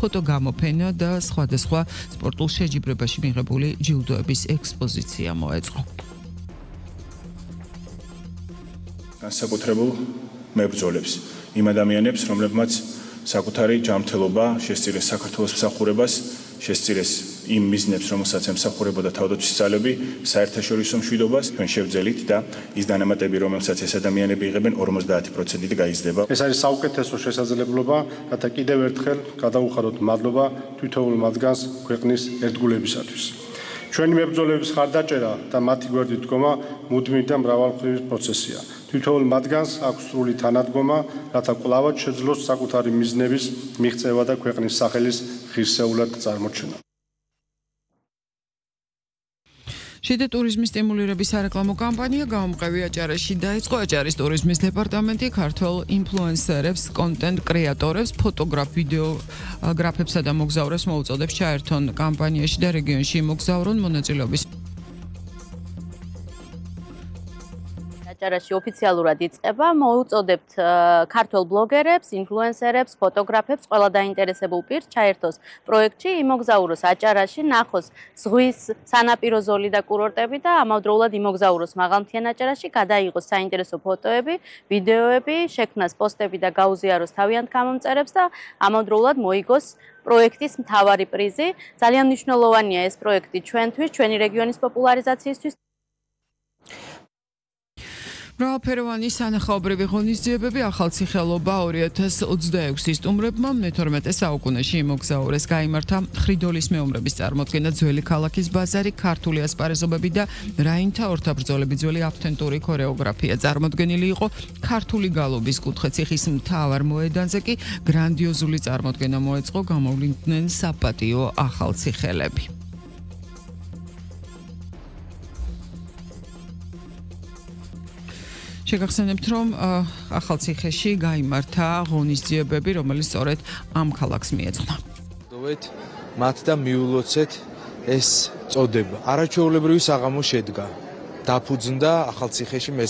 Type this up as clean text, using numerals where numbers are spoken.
ფოტოგამოფენა და სხვადასხვა სპორტულ შეჯიბრებაში მიღებული ჯილდოების ექსპოზიცია მოეწყო. განსაკუთრებულ მებრძოლებს, იმ ადამიანებს, რომლებმაც საკუთარი ჯანმრთელობა შესწირეს საქართველოს მსახურებას, შესწირეს იმ მიზნებს, რომელსაც ემსახურებოდა თავდაცვის ძალები, საერთაშორისო მშვიდობას, ჩვენ შევძელით და ის დანამატები, რომელსაც ეს ადამიანები იღებენ, 50%-ით გაიზრდება. ეს არის საუკეთესო შესაძლებლობა, რათა კიდევ ერთხელ გადავუხადოთ მადლობა თითოეულ მათგანს ქვეყნის ერთგულებისათვის. ჩვენი მებრძოლების ხარდაჭერა და მათი გვერდით დგომა მუდმივი და მრავალმხრივი პროცესია. თითოეულ მათგანს აქვს სრული თანადგომა, რათა კვლავაც შეძლოს საკუთარი მიზნების მიღწევა და ქვეყნის სახელის ღირსეულად წარმოჩენა. შიდა ტურიზმის სტიმულირების სარეკლამო კამპანია გამომყევი აჭარაში დაიწყო. აჭარის ტურიზმის დეპარტამენტი ქართველ ინფლუენსერებს, კონტენტ კრეატორებს, ფოტოგრაფებსა და მოგზაურებს მოუწოდებს ჩაერთონ კამპანიაში და რეგიონში მოგზაურონ მონაწილეობის. აჭარაში ოფიციალურად იწყება, მოუწოდებთ ქართველ ბლოგერებს, ინფლუენსერებს, ფოტოგრაფებს, ყველა დაინტერესებულ პირს ჩაერთოს პროექტში, იმოგზაუროს აჭარაში, ნახოს ზღვის სანაპირო ზოლი და კურორტები და ამავდროულად იმოგზაუროს მაღალმთიან აჭარაში, გადაიღოს საინტერესო ფოტოები, ვიდეოები, შექმნას პოსტები და გაუზიაროს თავიანთ გამომწერებს და ამავდროულად მოიგოს პროექტის მთავარი პრიზი. ძალიან მნიშვნელოვანია ეს პროექტი ჩვენთვის, ჩვენი რეგიონის პოპულარიზაციისთვის. მრავალფეროვანი სანახაობრივი ღონისძიებები ახალციხელობა 2026-ის სტუმრებმა მე-12 საუკუნეში იმოგზაურეს. გაიმართა ხრიდოლის მეომრების წარმოდგენა, ძველი ქალაქის ბაზარი, ქართული ასპარეზობები და რაინთა ორთაბრძოლები, ძველი ავთენტური ქორეოგრაფია. წარმოდგენილი იყო ქართული გალობის კუთხე. ციხის მთავარ მოედანზე კი გრანდიოზული წარმოდგენა მოეწყო, გამოვლიდნენ საპატიო ახალციხელები. შეგახსენებთ, რომ ახალციხეში გაიმართა ღონისძიებები, რომელიც სწორედ ამ ქალაქს მიეძღვნა. მათ და მიულოცეთ ეს წოდება. არაჩვეულებრივი საღამო შედგა. დაფუძნდა ახალციხეში